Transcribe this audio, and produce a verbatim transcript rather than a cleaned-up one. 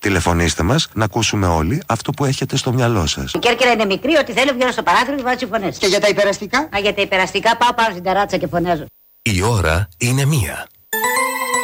Τηλεφωνήστε μας να ακούσουμε όλοι αυτό που έχετε στο μυαλό σας. Η Κέρκυρα είναι μικρή, ότι θέλω βγαίνω στο παράθυρο και βάζω φωνές. Και για τα υπεραστικά? Α, για τα υπεραστικά πάω πάνω στην ταράτσα και φωνάζω. Η ώρα είναι μία.